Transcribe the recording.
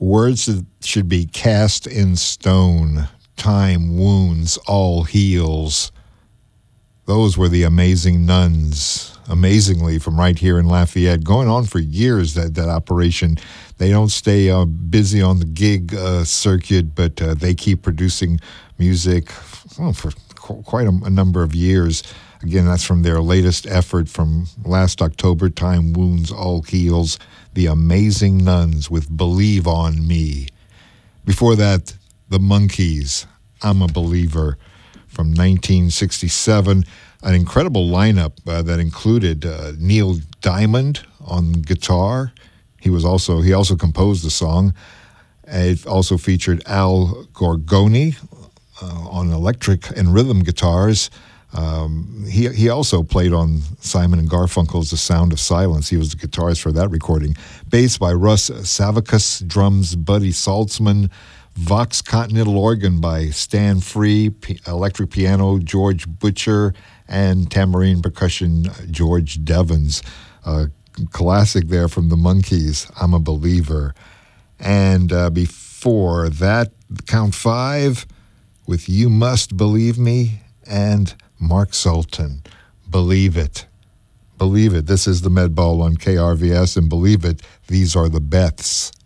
Words that should be cast in stone. Time wounds, all heals. Those were the Amazing Nuns. Amazingly, from right here in Lafayette, going on for years, that operation. They don't stay busy on the gig circuit, but they keep producing music for quite a number of years. Again, that's from their latest effort from last October, Time Wounds, All Heals, the Amazing Nuns with Believe on Me. Before that, the Monkees, I'm a Believer, from 1967. An incredible lineup that included Neil Diamond on guitar. He also composed the song. It also featured Al Gorgoni on electric and rhythm guitars. He also played on Simon and Garfunkel's The Sound of Silence. He was the guitarist for that recording. Bass by Russ Savickas, drums Buddy Saltzman, Vox Continental organ by Stan Free, electric piano George Butcher, and tambourine percussion George Devens. Classic there from the Monkees, I'm a Believer. And before that, Count Five with You Must Believe Me, and Mark Sultan, Believe It. Believe It. This is the Med Ball on KRVS, and believe it, these are the Beths.